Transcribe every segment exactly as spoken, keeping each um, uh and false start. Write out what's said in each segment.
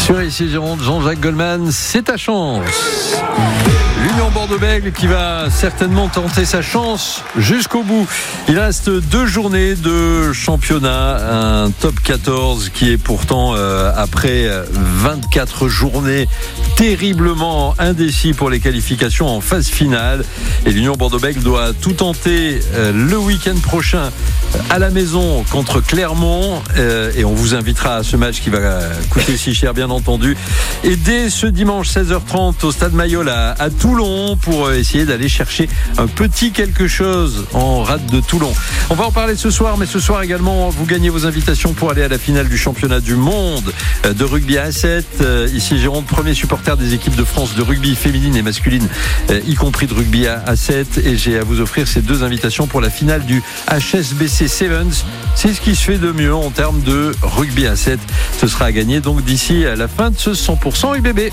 Sur Ici Gironde, Jean-Jacques Goldman, c'est ta chance. L'Union Bordeaux-Bègles qui va certainement tenter sa chance jusqu'au bout. Il reste deux journées de championnat, un top quatorze qui est pourtant euh, après vingt-quatre journées terriblement indécis pour les qualifications en phase finale. Et l'Union Bordeaux-Bègles doit tout tenter euh, le week-end prochain à la maison contre Clermont. Euh, et on vous invitera à ce match qui va coûter si cher, bien entendu. Et dès ce dimanche seize heures trente au Stade Mayol à, à Toulon pour essayer d'aller chercher un petit quelque chose en rade de Toulon. On va en parler ce soir, mais ce soir également, vous gagnez vos invitations pour aller à la finale du championnat du monde de rugby à sept. Ici Gironde, premier supporter des équipes de France de rugby féminine et masculine, y compris de rugby à sept. Et j'ai à vous offrir ces deux invitations pour la finale du H S B C Sevens. C'est ce qui se fait de mieux en termes de rugby à sept. Ce sera à gagner donc d'ici à la fin de ce cent pour cent U B B.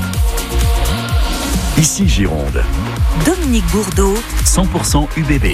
Ici Gironde. Dominique Bourdeau, cent pour cent U B B.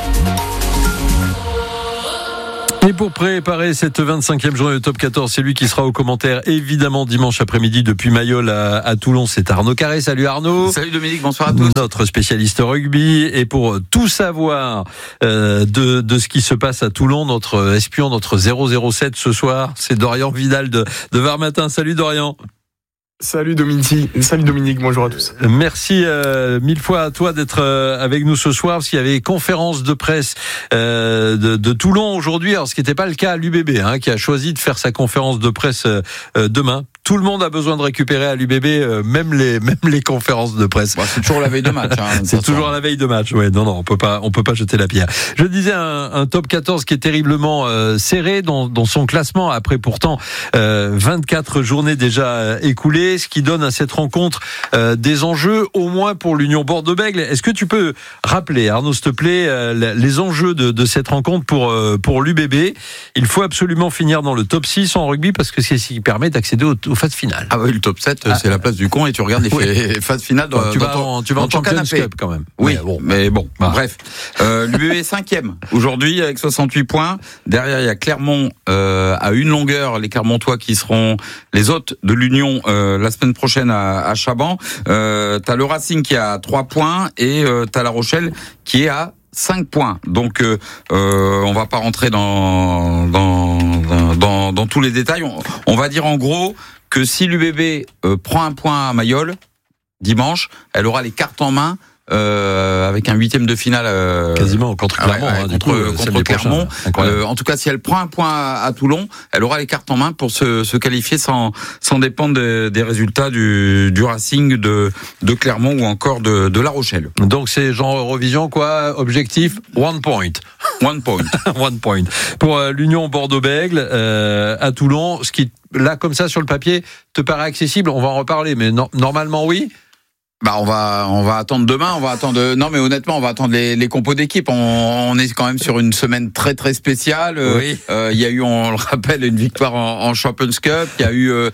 Et pour préparer cette vingt-cinquième journée de top quatorze, c'est lui qui sera aux commentaires évidemment dimanche après-midi depuis Mayol à, à Toulon. C'est Arnaud Carré. Salut Arnaud. Salut Dominique, bonsoir à tous. Notre spécialiste rugby. Et pour tout savoir euh, de, de ce qui se passe à Toulon, notre espion, notre zéro zéro sept ce soir, c'est Dorian Vidal de, de Varmatin. Salut Dorian. Salut Dominique, salut Dominique, bonjour à tous. Merci euh, mille fois à toi d'être euh, avec nous ce soir, parce qu'il y avait conférence de presse euh, de, de Toulon aujourd'hui, alors ce qui n'était pas le cas à l'U B B, hein, qui a choisi de faire sa conférence de presse euh, demain. Tout le monde a besoin de récupérer à l'U B B, euh, même les même les conférences de presse. Bon, c'est toujours la veille de match. Hein, c'est toujours la veille de match. Ouais, non, non, on peut pas, on peut pas jeter la pierre. Je disais un, un top quatorze qui est terriblement euh, serré dans, dans son classement après pourtant euh, vingt-quatre journées déjà euh, écoulées, ce qui donne à cette rencontre euh, des enjeux au moins pour l'Union Bordeaux-Bègles. Est-ce que tu peux rappeler, Arnaud, s'il te plaît, euh, les enjeux de, de cette rencontre pour euh, pour l'U B B? Il faut absolument finir dans le top six en rugby parce que c'est ce qui permet d'accéder au aux phases finales. Ah oui, le top sept, ah, c'est la place du con et tu regardes les oui. phases finales dans, tu dans vas ton, en, tu vas dans en ton Champions canapé. Cup quand même. Oui, mais bon, mais bon bah. bref. Euh, L'U B B est cinquième aujourd'hui avec soixante-huit points. Derrière, il y a Clermont euh, à une longueur, les Clermontois qui seront les hôtes de l'Union euh, la semaine prochaine à, à Chaban. Euh, t'as le Racing qui a trois points et euh, t'as La Rochelle qui est à cinq points. Donc euh, euh, on va pas rentrer dans dans dans, dans, dans tous les détails. On, on va dire en gros que si l'U B B euh, prend un point à Mayol dimanche, elle aura les cartes en main euh, avec un huitième de finale euh, quasiment contre Clermont, ouais, ouais, hein, contre, coup, contre Clermont. Euh, en tout cas, si elle prend un point à, à Toulon, elle aura les cartes en main pour se, se qualifier sans, sans dépendre de, des résultats du, du Racing, de, de Clermont ou encore de, de La Rochelle. Donc c'est genre Eurovision quoi, objectif one point. One point. One point. Pour euh, l'Union Bordeaux-Bègles euh, à Toulon, ce qui là comme ça sur le papier te paraît accessible, on va en reparler, mais no- normalement oui. Bah on va on va attendre demain, on va attendre non mais honnêtement on va attendre les, les compos d'équipe. On, on est quand même sur une semaine très très spéciale. Oui. Euh, il y a eu, on le rappelle, une victoire en, en Champions Cup. Il y a eu euh,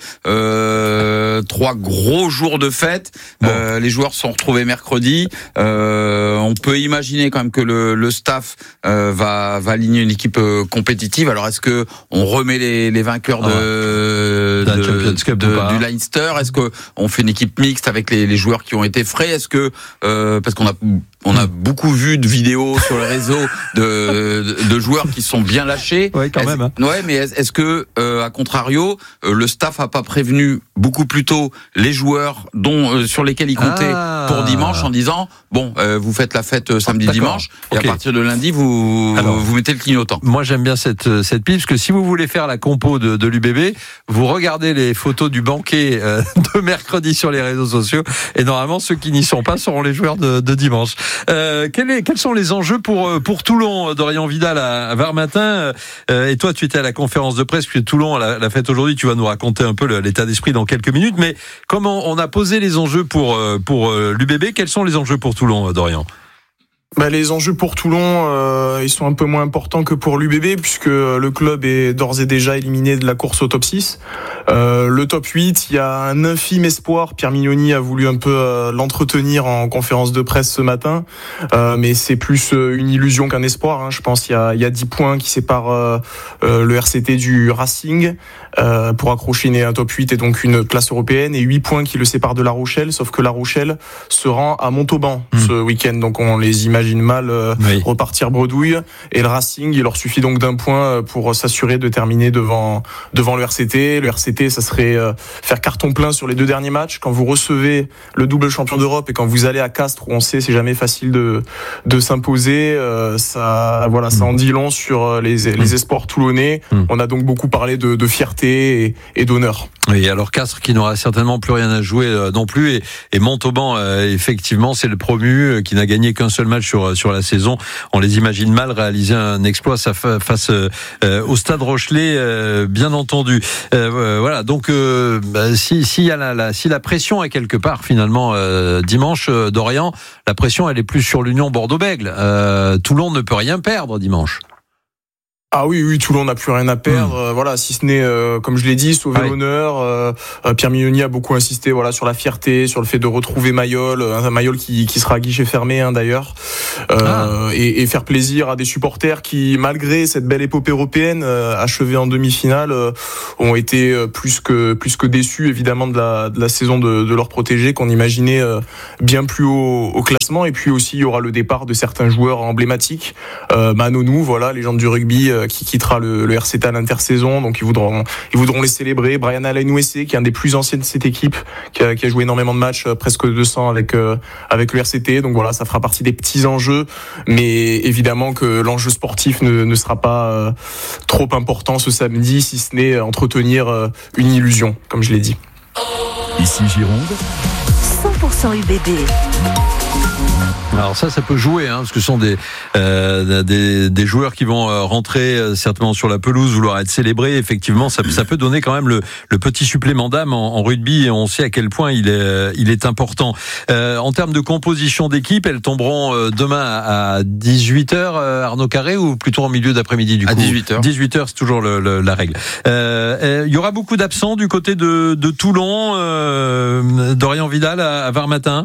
euh, trois gros jours de fête. Bon. Euh, les joueurs se sont retrouvés mercredi. Euh, on peut imaginer quand même que le, le staff euh, va va aligner une équipe euh, compétitive. Alors est-ce que on remet les, les vainqueurs de, ah, de, de, Cup de du Leinster? Est-ce que on fait une équipe mixte avec les, les joueurs qui ont ont été frais? Est-ce que euh, parce qu'on a on a beaucoup vu de vidéos sur le réseau de, de, de joueurs qui sont bien lâchés. Ouais, quand est-ce, même. Hein. Ouais, mais est-ce, est-ce que euh, à contrario, euh, le staff a pas prévenu beaucoup plus tôt les joueurs dont euh, sur lesquels ils comptaient ah. pour dimanche en disant bon, euh, vous faites la fête euh, samedi D'accord. dimanche okay. et à partir de lundi vous Alors, vous mettez le clignotant. Moi j'aime bien cette cette piste parce que si vous voulez faire la compo de, de l'U B B, vous regardez les photos du banquet euh, de mercredi sur les réseaux sociaux et normalement ceux qui n'y sont pas seront les joueurs de, de dimanche. Euh, quel est, quels sont les enjeux pour pour Toulon, Dorian Vidal à, à Varmatin euh, et toi tu étais à la conférence de presse puisque Toulon a la, la fête aujourd'hui, tu vas nous raconter un peu le, l'état d'esprit dans quelques minutes, mais comment on a posé les enjeux pour pour l'U B B, quels sont les enjeux pour Toulon, Dorian? Bah, les enjeux pour Toulon, euh, ils sont un peu moins importants que pour l'U B B puisque le club est d'ores et déjà éliminé de la course au top six. Euh, le top huit, il y a un infime espoir. Pierre Mignoni a voulu un peu euh, l'entretenir en conférence de presse ce matin, euh, mais c'est plus euh, une illusion qu'un espoir. Hein. Je pense qu'il y a, il y a dix points qui séparent euh, euh, le R C T du Racing euh, pour accrocher un top huit et donc une place européenne, et huit points qui le séparent de La Rochelle, sauf que La Rochelle se rend à Montauban mmh. ce week-end, donc on les imagine mal euh, oui. repartir bredouille, et le Racing, il leur suffit donc d'un point pour s'assurer de terminer devant, devant le R C T. Le R C T, ça serait euh, faire carton plein sur les deux derniers matchs. Quand vous recevez le double champion d'Europe et quand vous allez à Castres, où on sait c'est jamais facile de, de s'imposer, euh, ça, voilà, ça en dit long sur les, les espoirs toulonnais. Mmh. On a donc beaucoup parlé de, de fierté et, et d'honneur. Oui, alors Castres qui n'aura certainement plus rien à jouer euh, non plus, et, et Montauban, euh, effectivement, c'est le promu euh, qui n'a gagné qu'un seul match sur sur la saison. On les imagine mal réaliser un exploit face euh, au Stade Rochelais, euh, bien entendu. Euh, voilà, donc euh, bah, si si y a la, la si la pression est quelque part finalement euh, dimanche euh, d'Orient, la pression elle est plus sur l'Union Bordeaux-Bègles. Euh, Toulon ne peut rien perdre dimanche. Ah oui, oui, Toulon n'a plus rien à perdre. Mmh. Euh, voilà, si ce n'est, euh, comme je l'ai dit, sauver ah oui. l'honneur. Euh, Pierre Mignoni a beaucoup insisté, voilà, sur la fierté, sur le fait de retrouver Mayol, un Mayol qui, qui sera à guichet fermé, hein, d'ailleurs, euh, ah. et, et faire plaisir à des supporters qui, malgré cette belle épopée européenne euh, achevée en demi-finale, euh, ont été plus que plus que déçus, évidemment, de la de la saison de, de leurs protégés, qu'on imaginait euh, bien plus haut au classement. Et puis aussi, il y aura le départ de certains joueurs emblématiques. Euh, Manonou, voilà, légende du rugby, qui quittera le, le R C T à l'intersaison, donc ils voudront ils voudront les célébrer. Brian Alain-Ouessé, qui est un des plus anciens de cette équipe, qui a, qui a joué énormément de matchs, presque deux cents avec euh, avec le R C T, donc voilà, ça fera partie des petits enjeux, mais évidemment que l'enjeu sportif ne, ne sera pas euh, trop important ce samedi, si ce n'est entretenir euh, une illusion, comme je l'ai dit. Ici Gironde, cent pour cent U B B. Alors ça, ça peut jouer, hein, parce que ce sont des, euh, des des joueurs qui vont rentrer euh, certainement sur la pelouse, vouloir être célébrés. Effectivement, ça, ça peut donner quand même le, le petit supplément d'âme en, en rugby, et on sait à quel point il est il est important. Euh, en termes de composition d'équipe, elles tomberont demain à dix-huit heures, Arnaud Carré, ou plutôt en milieu d'après-midi du coup. À dix-huit heures. dix-huit heures, c'est toujours le, le, la règle. Euh, il y aura beaucoup d'absents du côté de, de Toulon. Euh, Dorian Vidal à, à Varmatin.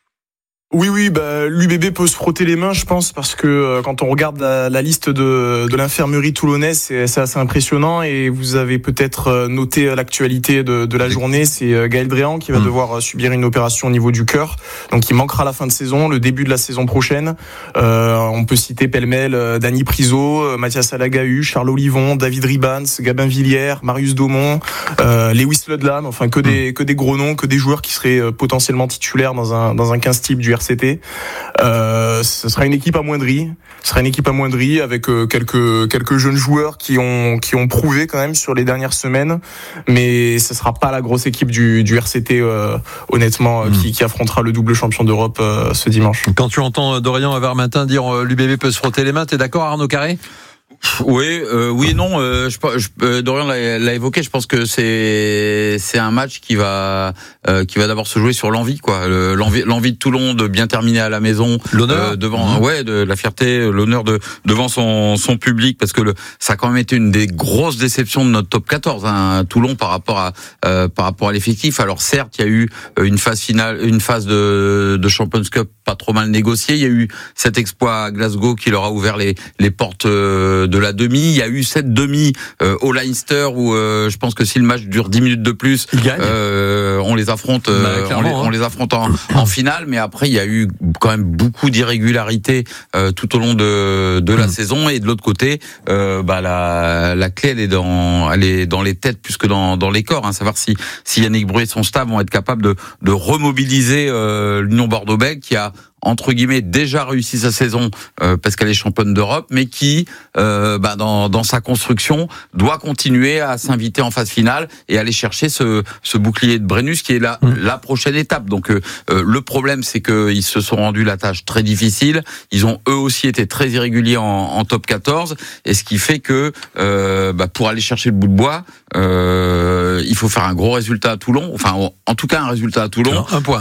Oui, oui, bah, l'U B B peut se frotter les mains, je pense, parce que euh, quand on regarde la, la liste de, de l'infirmerie toulonnaise, c'est, c'est assez impressionnant, et vous avez peut-être noté l'actualité de, de la journée, c'est Gaël Dréan qui va mmh. devoir subir une opération au niveau du cœur, donc il manquera la fin de saison, le début de la saison prochaine. Euh, on peut citer pêle-mêle euh, Dany Priso, Mathias Alagahu, Charles Olivon, David Ribans, Gabin Villiers, Marius Daumont, euh, Lewis Ludlam, enfin que des, que des gros noms, que des joueurs qui seraient euh, potentiellement titulaires dans un, dans un quinze type du R C T. Euh, ce sera une équipe amoindrie. Ce sera une équipe amoindrie avec euh, quelques quelques jeunes joueurs qui ont qui ont prouvé quand même sur les dernières semaines, mais ce sera pas la grosse équipe du du R C T euh, honnêtement mmh. qui qui affrontera le double champion d'Europe euh, ce dimanche. Quand tu entends Dorian à Varmatin dire euh, l'U B B peut se frotter les mains, t'es d'accord, Arnaud Carré? Oui, euh, oui et non. Euh, je, je, euh, Dorian l'a, l'a évoqué. Je pense que c'est c'est un match qui va euh, qui va d'abord se jouer sur l'envie, quoi. Le, l'envie l'envie de Toulon de bien terminer à la maison, l'honneur euh, devant, mmh. ouais, de la fierté, l'honneur de devant son son public, parce que le ça a quand même été une des grosses déceptions de notre top quatorze, hein, Toulon par rapport à euh, par rapport à l'effectif. Alors certes, il y a eu une phase finale, une phase de de Champions Cup pas trop mal négociée. Il y a eu cet exploit à Glasgow qui leur a ouvert les les portes euh, de la demi. Il y a eu cette demi euh, au Leinster où euh, je pense que si le match dure dix minutes de plus, euh, on les affronte, euh, bah, on, les, on les affronte en, en finale. Mais après, il y a eu quand même beaucoup d'irrégularités euh, tout au long de, de la mmh. saison. Et de l'autre côté, euh, bah la, la clé elle est dans, elle est dans les têtes plus que dans, dans les corps. Hein, savoir si, si Yannick Bruy et son staff vont être capables de, de remobiliser euh, l'Union Bordeaux-Bègles qui a entre guillemets déjà réussi sa saison euh, parce qu'elle est championne d'Europe, mais qui euh, bah, dans, dans sa construction doit continuer à s'inviter en phase finale et aller chercher ce, ce bouclier de Brennus qui est la, mmh. la prochaine étape. Donc euh, euh, le problème c'est qu'ils se sont rendus la tâche très difficile, ils ont eux aussi été très irréguliers en, en top quatorze, et ce qui fait que euh, bah, pour aller chercher le bout de bois, euh, il faut faire un gros résultat à Toulon, enfin en tout cas un résultat à Toulon. Alors, un point.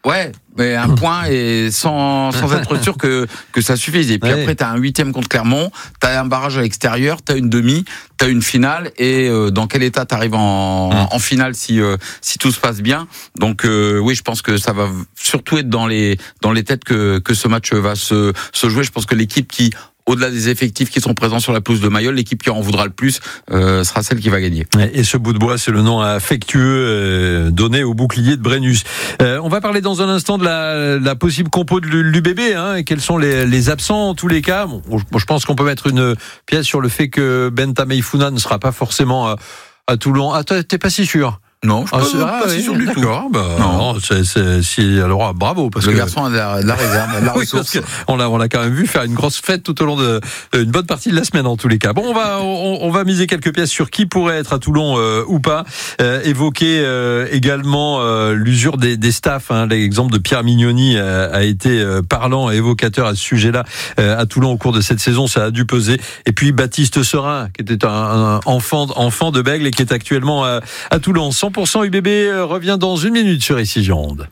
Ouais, mais un point et sans sans être sûr que que ça suffise. Et puis ouais. après, t'as un huitième contre Clermont, t'as un barrage à l'extérieur, t'as une demi, t'as une finale. Et euh, dans quel état t'arrives en mmh. en finale si euh, si tout se passe bien. Donc euh, oui, je pense que ça va surtout être dans les dans les têtes que que ce match va se se jouer. Je pense que l'équipe qui au-delà des effectifs qui sont présents sur la pelouse de Mayol, l'équipe qui en voudra le plus euh, sera celle qui va gagner. Et ce bout de bois, c'est le nom affectueux euh, donné au bouclier de Brennus. Euh, on va parler dans un instant de la, la possible compo de l'U B B. Hein, et quels sont les, les absents en tous les cas. Bon, je pense qu'on peut mettre une pièce sur le fait que Benta Meifouna ne sera pas forcément à, à Toulon. Ah, t'es pas si sûr? Non, je ne suis ah, pas si oui, sûr du tout. D'accord, bah, non. non c'est, c'est, si, alors bravo. Parce le que, garçon a de la, de la réserve, de la ressource. Oui, on l'a, on l'a quand même vu faire une grosse fête tout au long de une bonne partie de la semaine en tous les cas. Bon, on va, on, on va miser quelques pièces sur qui pourrait être à Toulon euh, ou pas. Euh, évoquer euh, également euh, l'usure des, des staffs. Hein. L'exemple de Pierre Mignoni euh, a été euh, parlant et évocateur à ce sujet-là euh, à Toulon au cours de cette saison. Ça a dû peser. Et puis Baptiste Serin, qui était un, un enfant, enfant de Bègle et qui est actuellement à, à Toulon. cent pour cent U B B revient dans une minute sur Ici Gironde.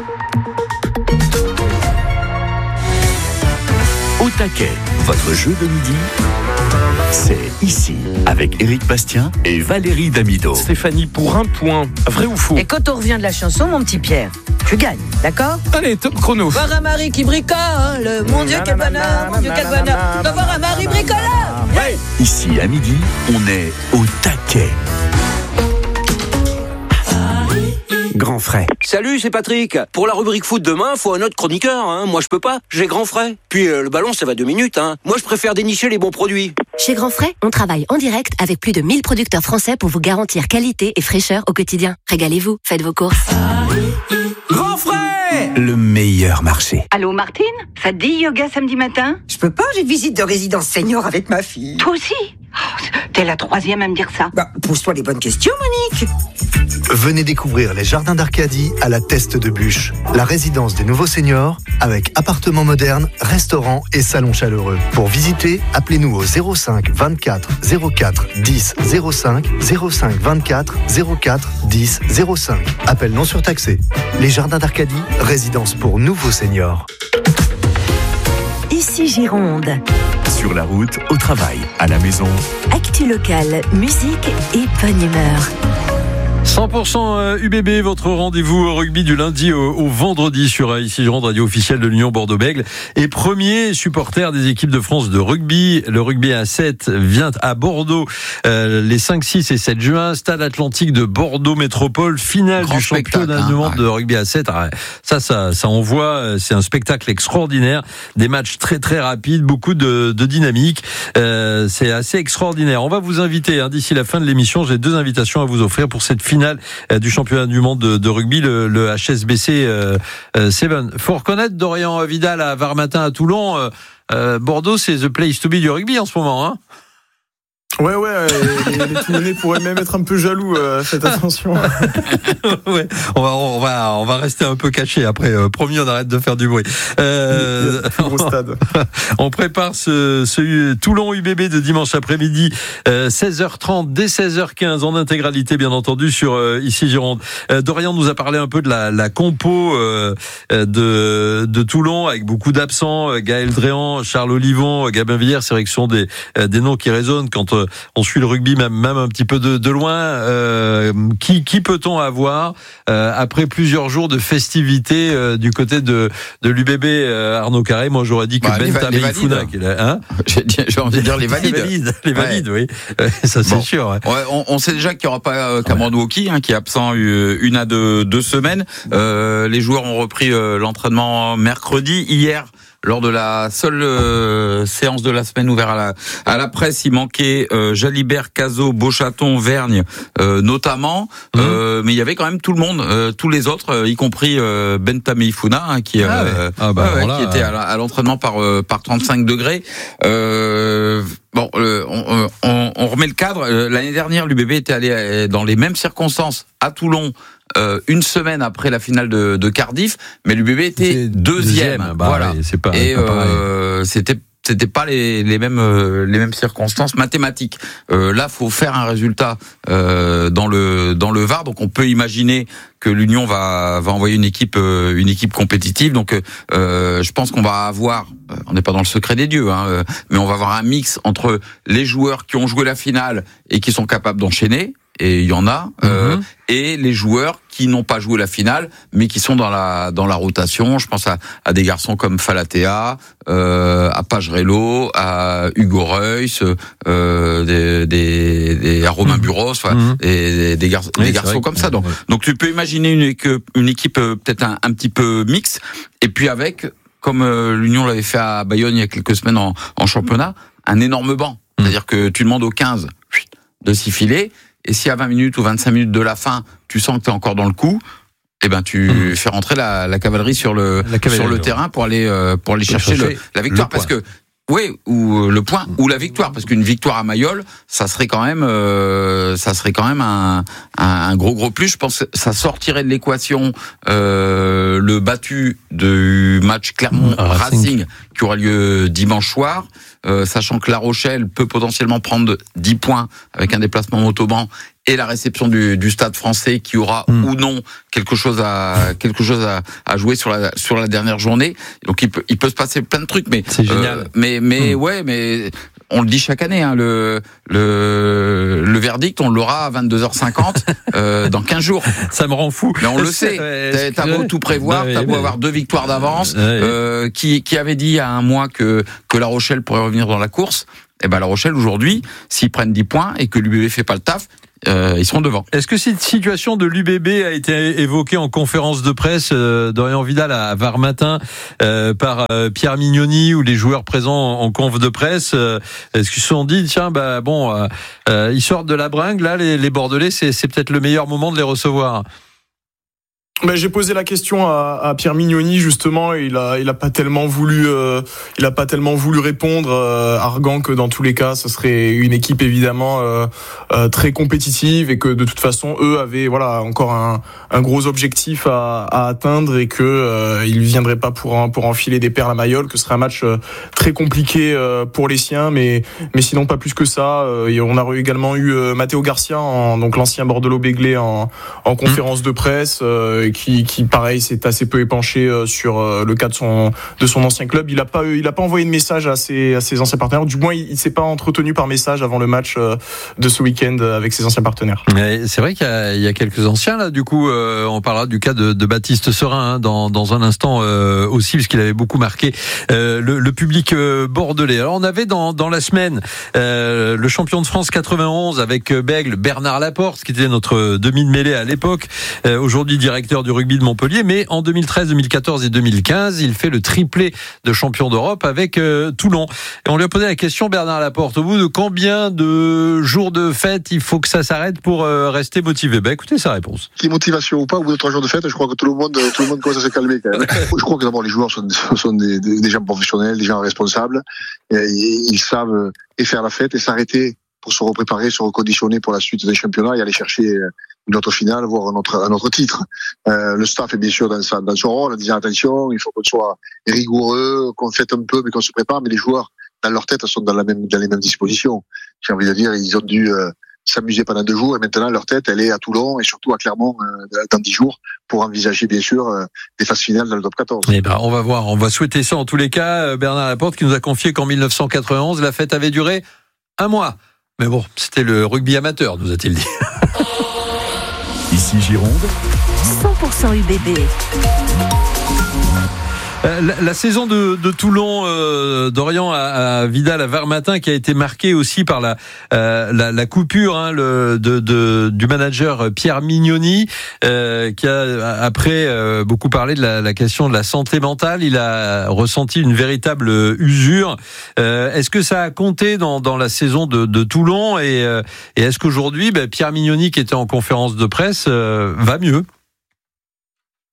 Au taquet, votre jeu de midi, c'est ici, avec Éric Bastien et Valérie Damido. Stéphanie, pour un point, vrai ou faux? Et quand on revient de la chanson, mon petit Pierre, tu gagnes, d'accord? Allez, top chrono. Voir un mari qui bricole, mon Dieu, quel bonheur, mon Dieu, quel bonheur, de voir un mari bricoleur. Ouais. Ici, à midi, on est au taquet. Grand frais. Salut, c'est Patrick. Pour la rubrique foot demain, faut un autre chroniqueur. Hein. Moi, je peux pas. J'ai Grand frais. Puis euh, le ballon, ça va deux minutes. Hein. Moi, je préfère dénicher les bons produits. Chez Grand frais, on travaille en direct avec plus de mille producteurs français pour vous garantir qualité et fraîcheur au quotidien. Régalez-vous, faites vos courses. Grand frais. Le meilleur marché. Allô, Martine? Ça te dit yoga samedi matin? Je peux pas, j'ai une visite de résidence senior avec ma fille. Toi aussi? Oh, t'es la troisième à me dire ça. Bah, pose-toi les bonnes questions, Monique. Venez découvrir les jardins d'Arcadie à la Teste de Bûche, la résidence des nouveaux seniors avec appartements modernes, restaurants et salons chaleureux. Pour visiter, appelez-nous au zéro cinq vingt-quatre zéro quatre dix zéro cinq zéro cinq vingt-quatre zéro quatre dix zéro cinq. Appel non surtaxé. Les jardins d'Arcadie, résidence pour nouveaux seniors. Ici Gironde. Sur la route, au travail, à la maison. Actu locale, musique et bonne humeur. cent pour cent U B B, votre rendez-vous au rugby du lundi au, au vendredi sur Ici Gironde, radio officielle de l'Union Bordeaux-Bègles. Et premier supporter des équipes de France de rugby, le rugby à sept vient à Bordeaux euh, les cinq, six et sept juin. Stade Atlantique de Bordeaux Métropole, finale Grand du championnat hein, du monde ouais. de rugby à sept. Ah, ça, ça, ça envoie, c'est un spectacle extraordinaire. Des matchs très très rapides, beaucoup de, de dynamique. Euh, c'est assez extraordinaire. On va vous inviter hein, d'ici la fin de l'émission. J'ai deux invitations à vous offrir pour cette finale du championnat du monde de, de rugby, le, le H S B C euh, euh, sept. Faut reconnaître Dorian Vidal à Varmatin à Toulon. Euh, euh, Bordeaux, c'est the place to be du rugby en ce moment. Hein. Ouais, ouais, les, les Toulonnais pourraient même être un peu jaloux, euh, faites attention. Ouais, on va, on va, on va rester un peu caché après. Euh, promis, on arrête de faire du bruit. Euh, gros stade. On prépare ce, ce Toulon U B B de dimanche après-midi, euh, seize heures trente, dès seize heures quinze, en intégralité, bien entendu, sur euh, Ici Gironde. Euh, Dorian nous a parlé un peu de la, la compo euh, de, de Toulon, avec beaucoup d'absents. Gaël Dréan, Charles Olivon, Gabin Villiers, c'est vrai que ce sont des, des noms qui résonnent quand euh, on suit le rugby même, même un petit peu de, de loin. Euh, qui, qui peut-on avoir euh, après plusieurs jours de festivités euh, du côté de, de l'U B B euh, Arnaud Carré? Moi j'aurais dit que bah, Benta Meifouna, hein, j'ai, j'ai envie de dire les valides. Les valides, les valides ouais. Oui. Ça c'est bon. sûr. Ouais. Ouais, on, on sait déjà qu'il n'y aura pas euh, Cameron Wauquiez, hein, qui est absent une à deux, deux semaines. Euh, les joueurs ont repris euh, l'entraînement mercredi. Hier, lors de la seule euh, séance de la semaine ouverte à la, à la presse, il manquait euh, Jalibert, Cazot, Beauchaton, Vergne, euh, notamment. Mmh. Euh, mais il y avait quand même tout le monde, euh, tous les autres, euh, y compris euh, Benta Meifouna, hein, qui, ah ouais. euh, ah bah, ouais, voilà, qui était à, à l'entraînement par euh, par trente-cinq degrés. Euh, Bon, euh, on, on, on remet le cadre. L'année dernière, l'U B B était allé dans les mêmes circonstances à Toulon. Euh, une semaine après la finale de, de Cardiff, mais l'U B B était deuxième. deuxième bah voilà. Oui, c'est pas, et pas euh, c'était c'était pas les, les mêmes euh, les mêmes circonstances mathématiques. Euh, là, faut faire un résultat euh, dans le dans le V A R. Donc, on peut imaginer que l'Union va va envoyer une équipe euh, une équipe compétitive. Donc, euh, je pense qu'on va avoir, on n'est pas dans le secret des dieux, hein, euh, mais on va avoir un mix entre les joueurs qui ont joué la finale et qui sont capables d'enchaîner. Et il y en a, euh, mmh. et les joueurs qui n'ont pas joué la finale, mais qui sont dans la dans la rotation. Je pense à, à des garçons comme Falatea, euh, à Pagerello, à Hugo Reus, euh, des, des, des à Romain Buros, enfin, mmh. des, des, des, gar- oui, des garçons comme ça. Donc, ouais. donc tu peux imaginer une, une équipe peut-être un, un petit peu mixte, et puis avec, comme euh, l'Union l'avait fait à Bayonne il y a quelques semaines en, en championnat, un énorme banc. Mmh. C'est-à-dire que tu demandes aux quinze de s'y filer. Et si à vingt minutes ou vingt-cinq minutes de la fin, tu sens que tu es encore dans le coup, eh ben tu mmh. fais rentrer la, la cavalerie sur le cavalerie, sur le ouais. terrain pour aller euh, pour aller chercher, chercher le, la victoire, parce que oui, ou le point ou la victoire, parce qu'une victoire à Mayol, ça serait quand même euh, ça serait quand même un, un un gros gros plus. Je pense que ça sortirait de l'équation euh, le battu du match Clermont ah, Racing, Racing qui aura lieu dimanche soir. Euh, sachant que La Rochelle peut potentiellement prendre dix points avec un déplacement autoban et la réception du, du Stade Français qui aura mmh. ou non quelque chose à quelque chose à, à jouer sur la sur la dernière journée. Donc il peut il peut se passer plein de trucs, mais c'est génial. Euh, mais mais mmh. ouais, mais on le dit chaque année, hein, le le le verdict, on l'aura à vingt-deux heures cinquante euh, dans quinze jours. Ça me rend fou. Mais on le sait. Ouais, t'as beau tout prévoir, ouais, t'as beau ouais. avoir deux victoires d'avance. Ouais. Euh, qui qui avait dit il y a un mois que que La Rochelle pourrait revenir dans la course. Eh ben La Rochelle aujourd'hui, s'ils prennent dix points et que l'U B B fait pas le taf, euh, ils seront devant. Est-ce que cette situation de l'U B B a été évoquée en conférence de presse euh, Dorian Vidal à V A R Matin euh, par euh, Pierre Mignoni ou les joueurs présents en, en conf de presse euh, est-ce qu'ils se sont dit tiens bah bon euh, euh, ils sortent de la bringue là les, les Bordelais c'est, c'est peut-être le meilleur moment de les recevoir? Ben, j'ai posé la question à, à Pierre Mignoni justement et il a il a pas tellement voulu euh, il a pas tellement voulu répondre euh, arguant que dans tous les cas ce serait une équipe évidemment euh, euh, très compétitive et que de toute façon eux avaient voilà encore un un gros objectif à, à atteindre et que euh, ils viendraient pas pour pour enfiler des perles à Mayol, que ce serait un match euh, très compliqué euh, pour les siens, mais mais sinon pas plus que ça. Euh, et on a également eu euh, Matteo Garcia en, donc l'ancien Bordelot-Béglé en en conférence de presse euh, qui qui pareil s'est assez peu épanché euh, sur euh, le cas de son de son ancien club. Il a pas il a pas envoyé de message à ses à ses anciens partenaires, du moins il, il s'est pas entretenu par message avant le match euh, de ce week-end avec ses anciens partenaires. Mais c'est vrai qu'il y a, il y a quelques anciens là, du coup euh, on parlera du cas de, de Baptiste Serin hein, dans dans un instant euh, aussi, parce qu'il avait beaucoup marqué euh, le, le public euh, bordelais. Alors on avait dans dans la semaine euh, le champion de France quatre-vingt-onze avec Bègle, Bernard Laporte, qui était notre demi de mêlée à l'époque, euh, aujourd'hui directeur du rugby de Montpellier, mais en deux mille treize, deux mille quatorze et deux mille quinze, il fait le triplé de champion d'Europe avec euh, Toulon. Et on lui a posé la question, Bernard Laporte, au bout de combien de jours de fête il faut que ça s'arrête pour euh, rester motivé? Ben, écoutez sa réponse. Qui motivation ou pas, au bout de trois jours de fête, je crois que tout le monde, tout le monde commence à se calmer quand même. Je crois que d'abord les joueurs sont, sont des, des, des gens professionnels, des gens responsables, et, et ils savent et faire la fête et s'arrêter pour se repréparer, se reconditionner pour la suite des championnats et aller chercher une autre finale, voire un autre, un autre titre. Euh, le staff est bien sûr dans, sa, dans son rôle, en disant attention, il faut qu'on soit rigoureux, qu'on fête un peu, mais qu'on se prépare. Mais les joueurs, dans leur tête, sont dans, la même, dans les mêmes dispositions. J'ai envie de dire, ils ont dû euh, s'amuser pendant deux jours, et maintenant leur tête, elle est à Toulon et surtout à Clermont euh, dans dix jours pour envisager bien sûr euh, des phases finales dans le top quatorze. Eh ben, on va voir, on va souhaiter ça en tous les cas. Bernard Laporte qui nous a confié qu'en mille neuf cent quatre-vingt-onze, la fête avait duré un mois. Mais bon, c'était le rugby amateur, nous a-t-il dit. Ici Gironde, cent pour cent U B B. La, la saison de, de Toulon, euh, d'Orient à, à Vidal à V A R Matin, qui a été marquée aussi par la euh, la, la coupure hein, le, de, de du manager Pierre Mignoni, euh, qui a après euh, beaucoup parlé de la, la question de la santé mentale. Il a ressenti une véritable usure. Euh, est-ce que ça a compté dans dans la saison de, de Toulon et, euh, et est-ce qu'aujourd'hui, ben, Pierre Mignoni, qui était en conférence de presse, euh, va mieux?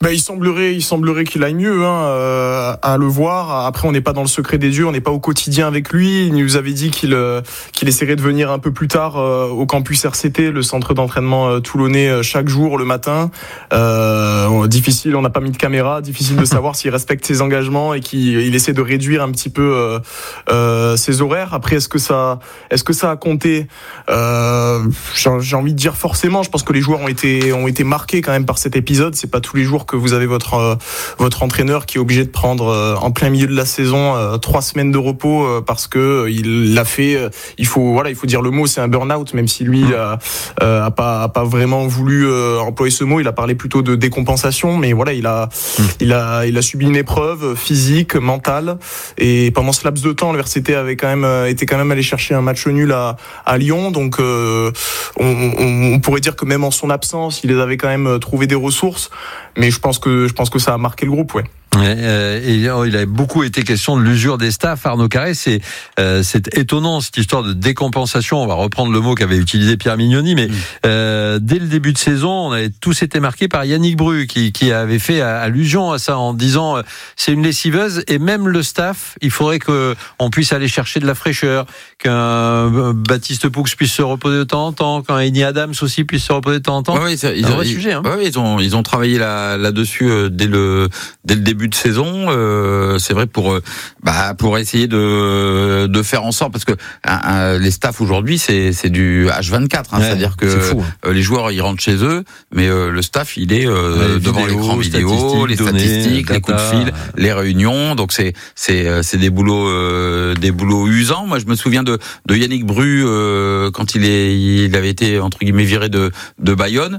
Bah, il semblerait, il semblerait qu'il aille mieux, hein, euh, à le voir. Après, on n'est pas dans le secret des dieux, on n'est pas au quotidien avec lui. Il nous avait dit qu'il euh, qu'il essaierait de venir un peu plus tard euh, au campus R C T, le centre d'entraînement euh, toulonnais, euh, chaque jour le matin. Euh, difficile, on n'a pas mis de caméra, difficile de savoir s'il respecte ses engagements et qu'il il essaie de réduire un petit peu euh, euh, ses horaires. Après, est-ce que ça, est-ce que ça a compté euh, j'ai, j'ai envie de dire forcément. Je pense que les joueurs ont été ont été marqués quand même par cet épisode. C'est pas tous les jours que vous avez votre euh, votre entraîneur qui est obligé de prendre euh, en plein milieu de la saison euh, trois semaines de repos euh, parce que euh, il l'a fait. Euh, il faut voilà, il faut dire le mot, c'est un burn-out, même si lui a, euh, a pas a pas vraiment voulu euh, employer ce mot. Il a parlé plutôt de décompensation, mais voilà, il a mmh. il a il a subi une épreuve physique, mentale, et pendant ce laps de temps, le R C T avait quand même euh, été quand même allé chercher un match nul à à Lyon, donc euh, on, on, on pourrait dire que même en son absence, il avait quand même trouvé des ressources, mais je pense que je pense que ça a marqué le groupe, ouais. Ouais, euh, et oh, il a beaucoup été question de l'usure des staffs. Arnaud Carré, c'est euh, c'est étonnant cette histoire de décompensation. On va reprendre le mot qu'avait utilisé Pierre Mignoni, mais mmh. euh, dès le début de saison, on avait tous été marqués par Yannick Bru qui qui avait fait allusion à ça en disant euh, c'est une lessiveuse, et même le staff, il faudrait que on puisse aller chercher de la fraîcheur, qu'un euh, Baptiste Poux puisse se reposer de temps en temps, qu'un Eni Adams aussi puisse se reposer de temps en temps. Ouais, ouais, c'est, c'est un vrai ils, sujet. Hein. Ouais, ils ont ils ont travaillé là là-dessus euh, dès le dès le début de saison, euh, c'est vrai, pour euh, bah pour essayer de de faire en sorte, parce que euh, les staffs aujourd'hui c'est c'est du H vingt-quatre, hein, ouais, c'est-à-dire que c'est fou, hein. Les joueurs ils rentrent chez eux, mais euh, le staff il est euh, ouais, devant vidéo, l'écran vidéo, les données, statistiques, data, les coups de fil, les réunions, donc c'est c'est c'est des boulots euh, des boulots usants. Moi je me souviens de de Yannick Bru euh, quand il est il avait été entre guillemets viré de de Bayonne,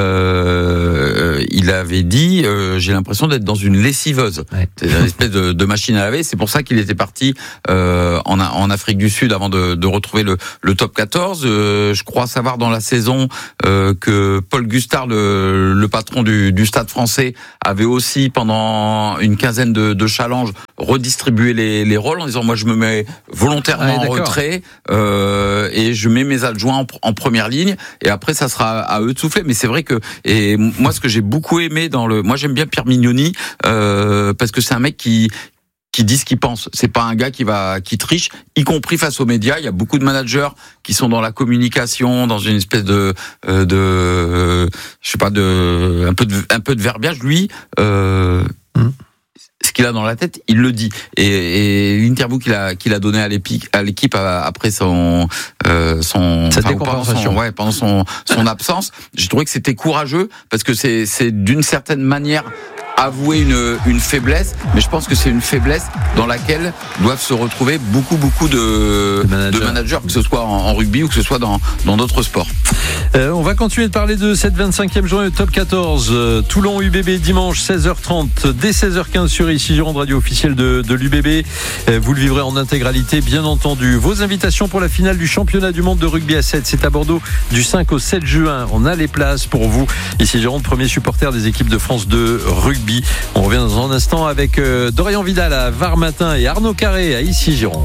euh, il avait dit euh, j'ai l'impression d'être dans une lessiveuse. Ouais. C'est une espèce de, de machine à laver. C'est pour ça qu'il était parti euh, en, en Afrique du Sud avant de, de retrouver le, le top quatorze. Euh, je crois savoir dans la saison euh, que Paul Gustard, le, le patron du, du Stade Français, avait aussi pendant une quinzaine de, de challenges redistribué les, les rôles en disant moi je me mets volontairement ouais, en retrait euh, et je mets mes adjoints en, en première ligne et après ça sera à eux de souffler. Mais c'est vrai que et moi ce que j'ai beaucoup aimé dans le moi j'aime bien Pierre Mignoni euh, parce que c'est un mec qui qui dit ce qu'il pense. C'est pas un gars qui va qui triche, y compris face aux médias. Il y a beaucoup de managers qui sont dans la communication, dans une espèce de euh, de euh, je sais pas de un peu de un peu de verbiage. Lui, euh, mmh. ce qu'il a dans la tête, il le dit. Et, et l'interview qu'il a qu'il a donné à l'équipe à l'équipe après son euh, son Cette enfin, pendant son ouais pendant son son absence, j'ai trouvé que c'était courageux parce que c'est c'est d'une certaine manière avouer une, une faiblesse, mais je pense que c'est une faiblesse dans laquelle doivent se retrouver beaucoup beaucoup de, de managers, que ce soit en, en rugby ou que ce soit dans, dans d'autres sports. Euh, on va continuer de parler de cette vingt-cinquième journée de top quatorze. Euh, Toulon U B B dimanche seize heures trente, dès seize heures quinze sur ici Gironde, radio officielle de, de l'U B B. Euh, vous le vivrez en intégralité, bien entendu. Vos invitations pour la finale du championnat du monde de rugby à sept, c'est à Bordeaux du cinq au sept juin. On a les places pour vous. Ici Gironde, premier supporter des équipes de France de rugby. On revient dans un instant avec euh, Dorian Vidal à Var-Matin et Arnaud Carré à Ici Gironde.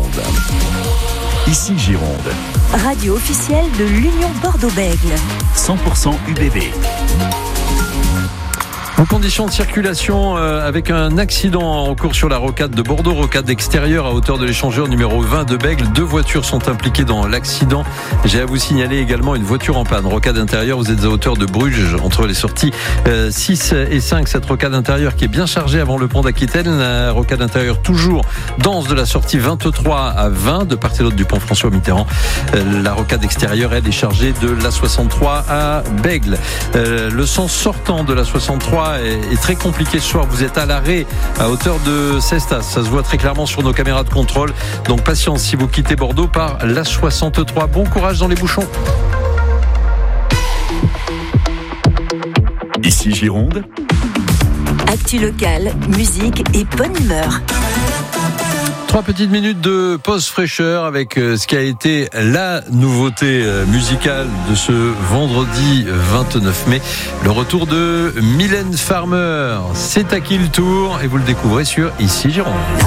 Ici Gironde. Radio officielle de l'Union Bordeaux-Bègles. cent pour cent U B B. En conditions de circulation, euh, avec un accident en cours sur la rocade de Bordeaux, rocade extérieure à hauteur de l'échangeur numéro vingt de Bègles. Deux voitures sont impliquées dans l'accident. J'ai à vous signaler également une voiture en panne. Rocade intérieure, vous êtes à hauteur de Bruges, entre les sorties euh, six et cinq. Cette rocade intérieure qui est bien chargée avant le pont d'Aquitaine. La rocade intérieure toujours dense de la sortie vingt-trois à vingt, de part et d'autre du pont François Mitterrand. Euh, la rocade extérieure, elle, est chargée de la soixante-trois à Bègles. Euh, le sens sortant de la soixante-trois est très compliqué ce soir. Vous êtes à l'arrêt à hauteur de Cestas. Ça se voit très clairement sur nos caméras de contrôle. Donc patience si vous quittez Bordeaux par la soixante-trois. Bon courage dans les bouchons. Ici Gironde. Actu locale, musique et bonne humeur. Trois petites minutes de pause fraîcheur avec ce qui a été la nouveauté musicale de ce vendredi vingt-neuf mai. Le retour de Mylène Farmer. C'est à qui le tour? Et vous le découvrez sur Ici Gironde.